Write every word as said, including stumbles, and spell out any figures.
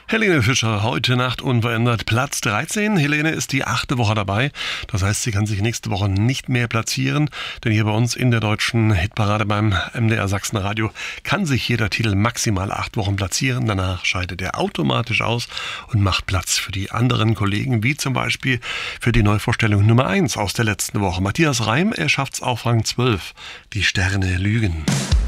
Helene Fischer, heute Nacht unverändert Platz dreizehn. Helene ist die achte Woche dabei. Das heißt, sie kann sich nächste Woche nicht mehr platzieren. Denn hier bei uns in der deutschen Hitparade beim M D R Sachsenradio kann sich jeder Titel maximal acht Wochen platzieren. Danach scheidet er automatisch aus und macht Platz für die anderen Kollegen, wie zum Beispiel für die Neuvorstellung Nummer eins aus der letzten Woche. Matthias Reim, er schafft's auf Rang zwölf. Die Sterne lügen.